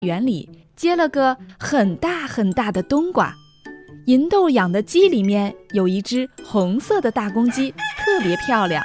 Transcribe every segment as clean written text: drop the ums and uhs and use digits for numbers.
园里结了个很大很大的冬瓜。银豆养的鸡里面有一只红色的大公鸡，特别漂亮。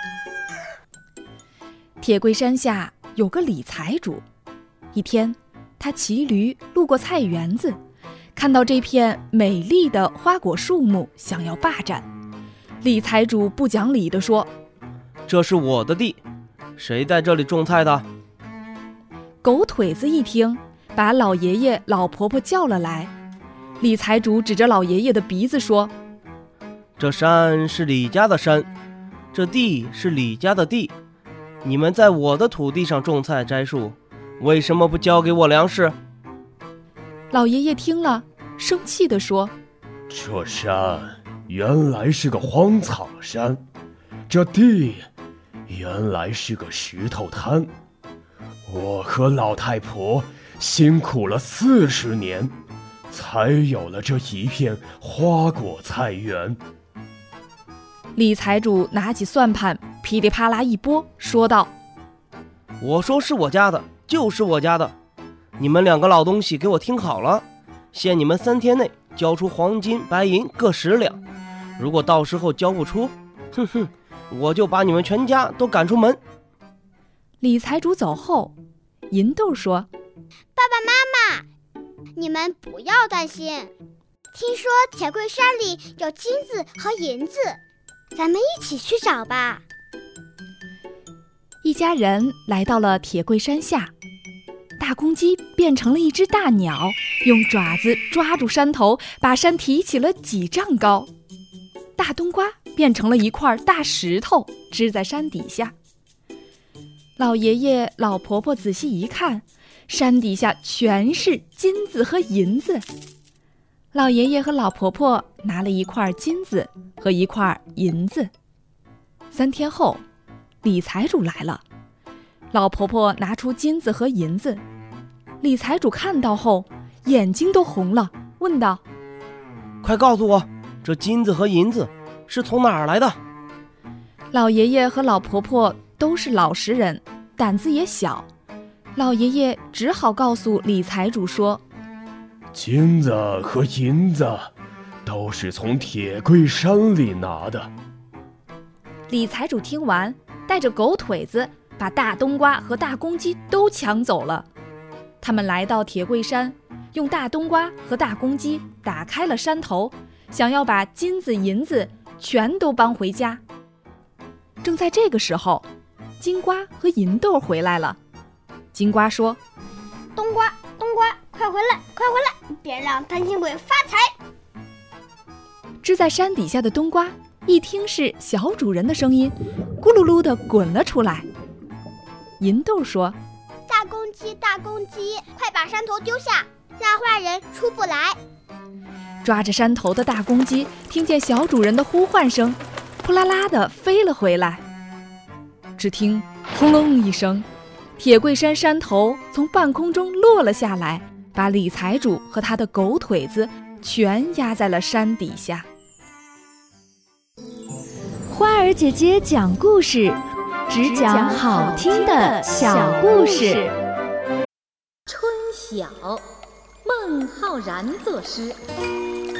铁桂山下有个李财主，一天他骑驴路过菜园子，看到这片美丽的花果树木，想要霸占。李财主不讲理地说： 这是我的地，谁在这里种菜的？ 狗腿子一听，把老爷爷老婆婆叫了来。李财主指着老爷爷的鼻子说： 这山是李家的山，这地是李家的地，你们在我的土地上种菜摘树，为什么不交给我粮食？ 老爷爷听了，生气地说： 这山原来是个荒草山，这地原来是个石头滩，我和老太婆辛苦了40年，才有了这一片花果菜园。 李财主拿起算盘，噼里啪啦一拨，说道： 我说是我家的，就是我家的，你们2个老东西给我听好了，限你们3天内交出黄金白银各10两，如果到时候交不出，哼哼，我就把你们全家都赶出门。 李财主走后，银豆说： 爸爸妈妈，你们不要担心，听说铁桂山里有金子和银子，咱们一起去找吧。 一家人来到了铁桂山下，大公鸡变成了一只大鸟，用爪子抓住山头，把山提起了几丈高。大冬瓜变成了一块大石头，支在山底下。老爷爷老婆婆仔细一看，山底下全是金子和银子。老爷爷和老婆婆拿了一块金子和一块银子。3天后，李财主来了，老婆婆拿出金子和银子。李财主看到后，眼睛都红了，问道： 快告诉我，这金子和银子是从哪儿来的？ 老爷爷和老婆婆都是老实人，胆子也小。老爷爷只好告诉李财主说： 金子和银子都是从铁桂山里拿的。 李财主听完，带着狗腿子把大冬瓜和大公鸡都抢走了。他们来到铁桂山，用大冬瓜和大公鸡打开了山头，想要把金子银子全都搬回家。正在这个时候，金瓜和银豆回来了。金瓜说： 冬瓜，快回来，快回来，别让担心鬼发财。 支在山底下的冬瓜一听是小主人的声音，咕噜噜地滚了出来。银豆说： 大公鸡，快把山头丢下，让坏人出不来。 抓着山头的大公鸡听见小主人的呼唤声，扑啦啦地飞了回来。只听轰隆一声，铁桂山山头从半空中落了下来，把李财主和他的狗腿子全压在了山底下。 花儿姐姐讲故事，只讲好听的小故事。 春晓，孟浩然作诗。